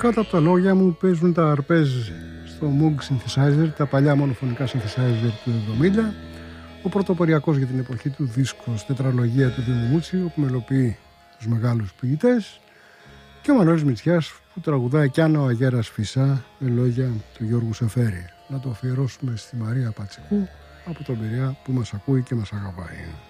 Κάτω από τα λόγια μου παίζουν τα αρπέζ στο Moog Synthesizer, τα παλιά μονοφωνικά synthesizer του 70, ο πρωτοποριακός για την εποχή του δίσκος τετραλογία του Δήμου Μούτσι, όπου μελοποιεί τους μεγάλους ποιητές, και ο Μανώλης Μητσιάς που τραγουδάει «Κι αν ο αγέρας φυσά» με λόγια του Γιώργου Σεφέρη. Να το αφιερώσουμε στη Μαρία Πατσικού από τον Πειραιά που μας ακούει και μας αγαπάει.